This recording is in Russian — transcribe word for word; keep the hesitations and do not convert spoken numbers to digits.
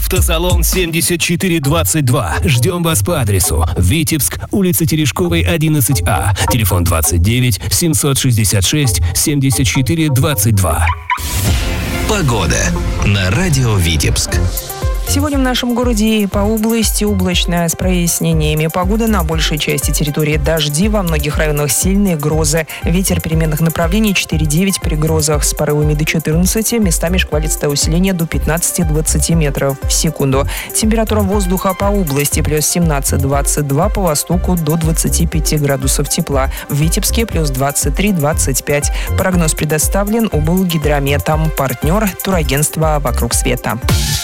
Автосалон семьдесят четыре двадцать два. Ждем вас по адресу: Витебск, улица Терешковой, одиннадцать А. Телефон двадцать девять семьсот шестьдесят шесть семьдесят четыре двадцать два. Погода на радио Витебск. Сегодня в нашем городе и по области облачно с прояснениями. Погода на большей части территории. Дожди, во многих районах сильные грозы. Ветер переменных направлений четыре девять при грозах с порывами до четырнадцати. Местами шквалистое усиление до пятнадцати-двадцати метров в секунду. Температура воздуха по области плюс семнадцать двадцать два, по востоку до двадцати пяти градусов тепла. В Витебске плюс двадцать три двадцать пять. Прогноз предоставлен облгидрометом. Партнер турагентства «Вокруг света».